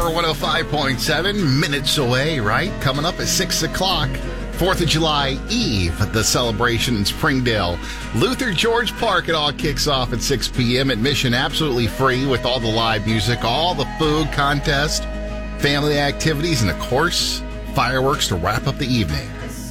105.7, minutes away, right? Coming up at 6 o'clock. 4th of July Eve, the celebration in Springdale. Luther George Park, it all kicks off at 6 p.m. Admission absolutely free with all the live music, all the food contest, family activities, and of course, fireworks to wrap up the evening.